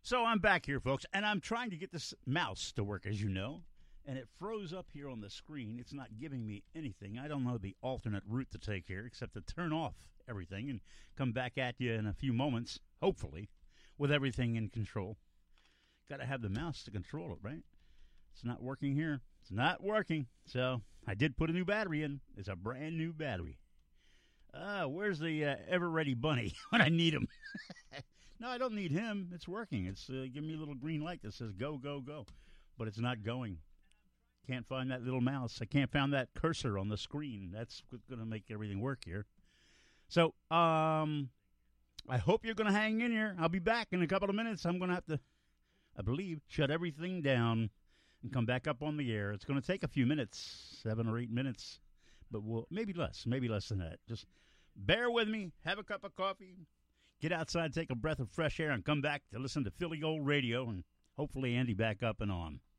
So I'm back here, folks, and I'm trying to get this mouse to work, as you know, and it froze up here on the screen. It's not giving me anything. I don't know the alternate route to take here except to turn off everything and come back at you in a few moments, hopefully, with everything in control. Got to have the mouse to control it, right? It's not working here. It's not working. So I did put a new battery in. It's a brand new battery. Where's the ever-ready bunny when I need him? No, I don't need him. It's working. It's giving me a little green light that says go, go, go. But it's not going. Can't find that little mouse. I can't find that cursor on the screen. That's what's going to make everything work here. So, I hope you're going to hang in here. I'll be back in a couple of minutes. I'm going to have to, I believe, shut everything down and come back up on the air. It's going to take a few minutes, 7 or 8 minutes, but maybe less than that. Just bear with me, have a cup of coffee, get outside, take a breath of fresh air, and come back to listen to Philly Gold Radio, and hopefully Andy back up and on.